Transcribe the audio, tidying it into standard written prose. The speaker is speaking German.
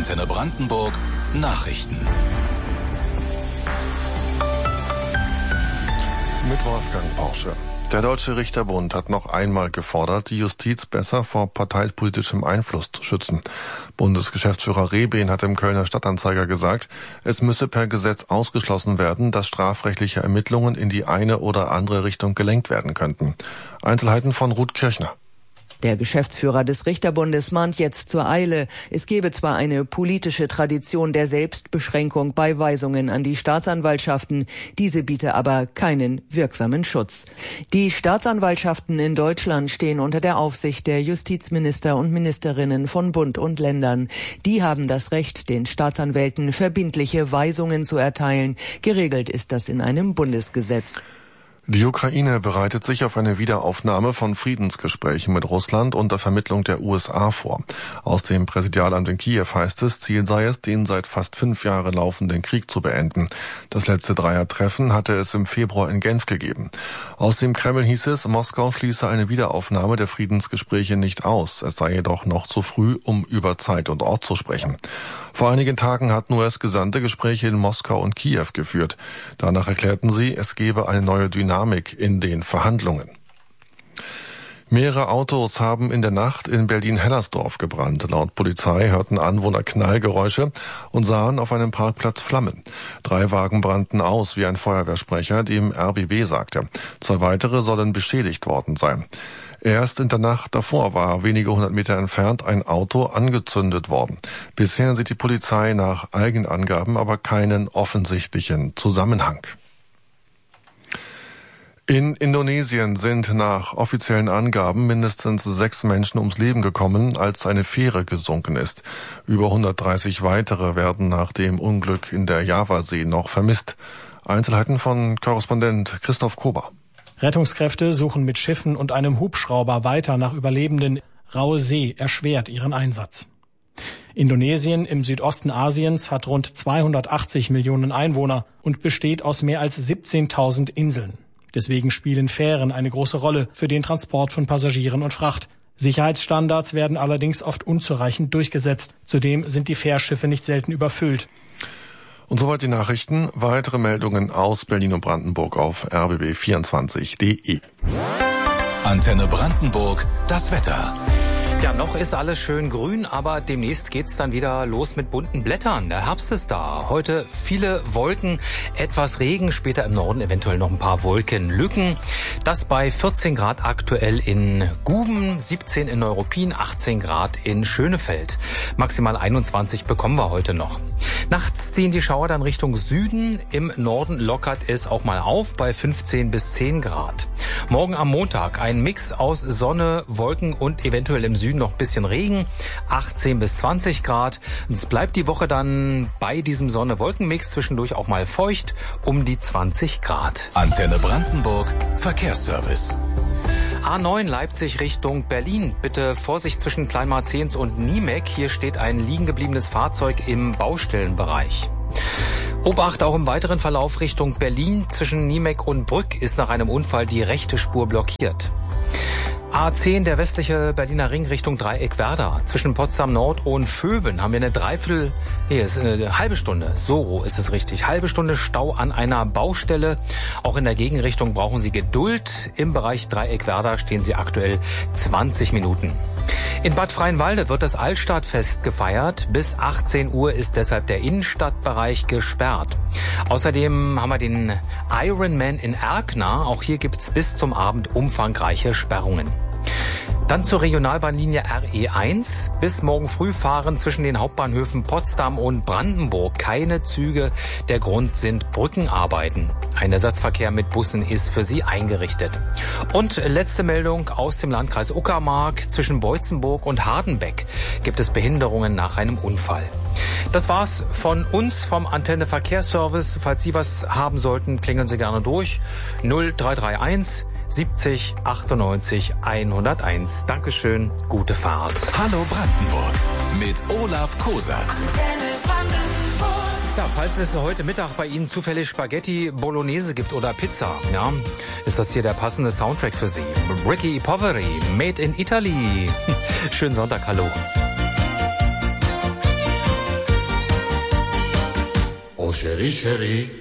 Antenne Brandenburg Nachrichten. Mit Wolfgang Porsche. Der Deutsche Richterbund hat noch einmal gefordert, die Justiz besser vor parteipolitischem Einfluss zu schützen. Bundesgeschäftsführer Rehben hat im Kölner Stadtanzeiger gesagt, es müsse per Gesetz ausgeschlossen werden, dass strafrechtliche Ermittlungen in die eine oder andere Richtung gelenkt werden könnten. Einzelheiten von Ruth Kirchner. Der Geschäftsführer des Richterbundes mahnt jetzt zur Eile. Es gebe zwar eine politische Tradition der Selbstbeschränkung bei Weisungen an die Staatsanwaltschaften, diese biete aber keinen wirksamen Schutz. Die Staatsanwaltschaften in Deutschland stehen unter der Aufsicht der Justizminister und Ministerinnen von Bund und Ländern. Die haben das Recht, den Staatsanwälten verbindliche Weisungen zu erteilen. Geregelt ist das in einem Bundesgesetz. Die Ukraine bereitet sich auf eine Wiederaufnahme von Friedensgesprächen mit Russland unter Vermittlung der USA vor. Aus dem Präsidialamt in Kiew heißt es, Ziel sei es, den seit fast 5 Jahren laufenden Krieg zu beenden. Das letzte Dreiertreffen hatte es im Februar in Genf gegeben. Aus dem Kreml hieß es, Moskau schließe eine Wiederaufnahme der Friedensgespräche nicht aus. Es sei jedoch noch zu früh, um über Zeit und Ort zu sprechen. Vor einigen Tagen hatten US-Gesandte Gespräche in Moskau und Kiew geführt. Danach erklärten sie, es gebe eine neue Dynamik in den Verhandlungen. Mehrere Autos haben in der Nacht in Berlin-Hellersdorf gebrannt. Laut Polizei hörten Anwohner Knallgeräusche und sahen auf einem Parkplatz Flammen. 3 Wagen brannten aus, wie ein Feuerwehrsprecher dem RBB sagte. 2 weitere sollen beschädigt worden sein. Erst in der Nacht davor war wenige 100 Meter entfernt ein Auto angezündet worden. Bisher sieht die Polizei nach Eigenangaben aber keinen offensichtlichen Zusammenhang. In Indonesien sind nach offiziellen Angaben mindestens 6 Menschen ums Leben gekommen, als eine Fähre gesunken ist. Über 130 weitere werden nach dem Unglück in der Javasee noch vermisst. Einzelheiten von Korrespondent Christoph Kober. Rettungskräfte suchen mit Schiffen und einem Hubschrauber weiter nach Überlebenden. Raue See erschwert ihren Einsatz. Indonesien im Südosten Asiens hat rund 280 Millionen Einwohner und besteht aus mehr als 17.000 Inseln. Deswegen spielen Fähren eine große Rolle für den Transport von Passagieren und Fracht. Sicherheitsstandards werden allerdings oft unzureichend durchgesetzt. Zudem sind die Fährschiffe nicht selten überfüllt. Und soweit die Nachrichten. Weitere Meldungen aus Berlin und Brandenburg auf rbb24.de. Antenne Brandenburg, das Wetter. Ja, noch ist alles schön grün, aber demnächst geht's dann wieder los mit bunten Blättern. Der Herbst ist da. Heute viele Wolken, etwas Regen, später im Norden eventuell noch ein paar Wolkenlücken. Das bei 14 Grad aktuell in Guben, 17 in Neuruppin, 18 Grad in Schönefeld. Maximal 21 bekommen wir heute noch. Nachts ziehen die Schauer dann Richtung Süden. Im Norden lockert es auch mal auf bei 15 bis 10 Grad. Morgen am Montag ein Mix aus Sonne, Wolken und eventuell im Süden noch ein bisschen Regen, 18 bis 20 Grad. Es bleibt die Woche dann bei diesem Sonne-Wolken-Mix zwischendurch auch mal feucht, um die 20 Grad. Antenne Brandenburg, Verkehrsservice. A9 Leipzig Richtung Berlin. Bitte Vorsicht zwischen Kleinmarzens und Niemek. Hier steht ein liegen gebliebenes Fahrzeug im Baustellenbereich. Obacht auch im weiteren Verlauf Richtung Berlin. Zwischen Niemek und Brück ist nach einem Unfall die rechte Spur blockiert. A10, der westliche Berliner Ring Richtung Dreieckwerder. Zwischen Potsdam Nord und Vöben haben wir eine halbe Stunde, so ist es richtig, halbe Stunde Stau an einer Baustelle. Auch in der Gegenrichtung brauchen Sie Geduld. Im Bereich Dreieckwerder stehen Sie aktuell 20 Minuten. In Bad Freienwalde wird das Altstadtfest gefeiert. Bis 18 Uhr ist deshalb der Innenstadtbereich gesperrt. Außerdem haben wir den Ironman in Erkner. Auch hier gibt's bis zum Abend umfangreiche Sperrungen. Dann zur Regionalbahnlinie RE1. Bis morgen früh fahren zwischen den Hauptbahnhöfen Potsdam und Brandenburg keine Züge. Der Grund sind Brückenarbeiten. Ein Ersatzverkehr mit Bussen ist für Sie eingerichtet. Und letzte Meldung aus dem Landkreis Uckermark. Zwischen Beutzenburg und Hardenbeck gibt es Behinderungen nach einem Unfall. Das war's von uns vom Antenne Verkehrsservice. Falls Sie was haben sollten, klingeln Sie gerne durch. 0331 70 98 101. Dankeschön, gute Fahrt. Hallo Brandenburg mit Olaf Kosat. Ja, falls es heute Mittag bei Ihnen zufällig Spaghetti Bolognese gibt oder Pizza, ja, ist das hier der passende Soundtrack für Sie. Ricky Poveri, Made in Italy. Schönen Sonntag, hallo. شری شری